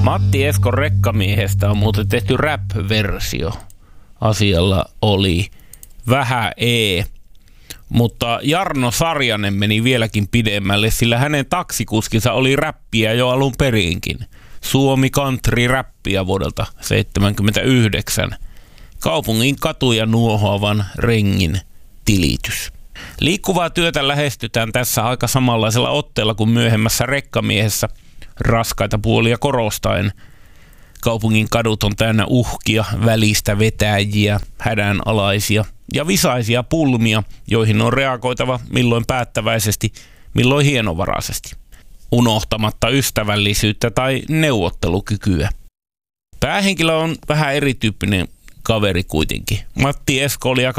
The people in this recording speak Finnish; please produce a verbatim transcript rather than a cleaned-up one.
Matti Eskon Rekkamiehestä on muuten tehty rap-versio. Asialla oli Vähä E. Mutta Jarno Sarjanen meni vieläkin pidemmälle, sillä hänen taksikuskinsa oli räppiä jo alun perinkin. Suomi Country räppiä vuodelta seitsemänkymmentäyhdeksän. Kaupungin katuja nuohoavan rengin tilitys. Liikkuvaa työtä lähestytään tässä aika samanlaisella otteella kuin myöhemmässä Rekkamiehessä, raskaita puolia korostaen. Kaupungin kadut on täynnä uhkia, välistä vetäjiä, hädänalaisia ja visaisia pulmia, joihin on reagoitava milloin päättäväisesti, milloin hienovaraisesti, unohtamatta ystävällisyyttä tai neuvottelukykyä. Päähenkilö on vähän erityyppinen kaveri kuitenkin. Matti Esko oli aika